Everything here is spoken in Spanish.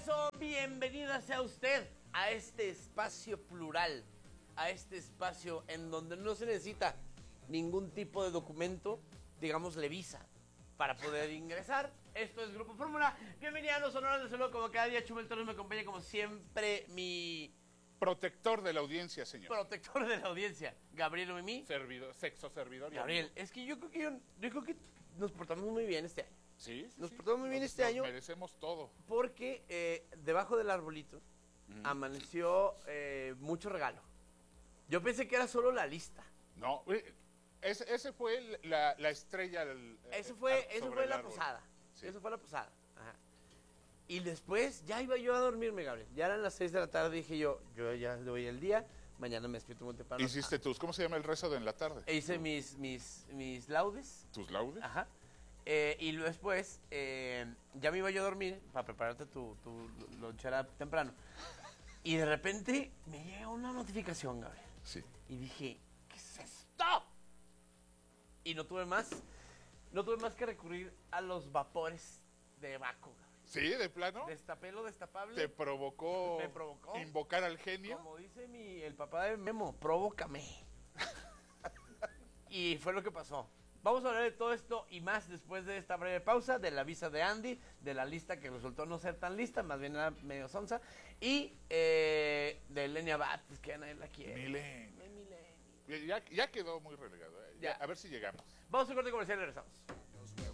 eso, bienvenida sea usted a este espacio plural, a este espacio en donde no se necesita ningún tipo de documento, digámosle visa, para poder ingresar. Esto es Grupo Fórmula. Bienvenida a los honores de saludo como cada día. Chumel Torres me acompaña como siempre, mi protector de la audiencia, señor. protector de la audiencia, Gabriel Mimi. Sexo servidor. Gabriel, es que yo creo que nos portamos muy bien este año. Sí, Nos portamos muy bien este año. Merecemos todo. Porque debajo del arbolito amaneció mucho regalo. Yo pensé que era solo la lista. No, ese fue la estrella. Eso fue la árbol. posada. Sí. Eso fue la posada. Ajá. Y después ya iba yo a dormirme, Gabriel. Ya eran las 6 de la tarde. Dije yo ya le doy el día. Mañana me despierto muy temprano. Hiciste ¿cómo se llama el rezo de en la tarde? E hice mis laudes. ¿Tus laudes? Ajá. Y luego después, ya me iba yo a dormir para prepararte tu lonchera temprano. Y de repente me llega una notificación, Gabriel. Sí. Y dije, ¿qué es esto? Y no tuve más que recurrir a los vapores de Baco, Gabriel. Sí, de plano. Destapé lo destapable. Me provocó invocar al genio. Como dice el papá de Memo, provócame. Y fue lo que pasó. Vamos a hablar de todo esto y más después de esta breve pausa, de la visa de Andy, de la lista que resultó no ser tan lista, más bien era medio sonsa, y de Lenia Bates, que nadie la quiere. Mileni. Ya quedó muy relegado. Ya. A ver si llegamos. Vamos a un corte comercial y regresamos.